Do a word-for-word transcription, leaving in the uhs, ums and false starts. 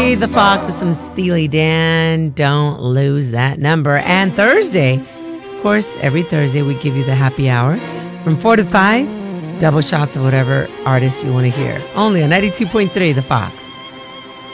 Friday, The Fox with some Steely Dan. Don't lose that number. And Thursday, of course, every Thursday we give you the happy hour from four to five. Double shots of whatever artist you want to hear. Only on ninety-two point three The Fox.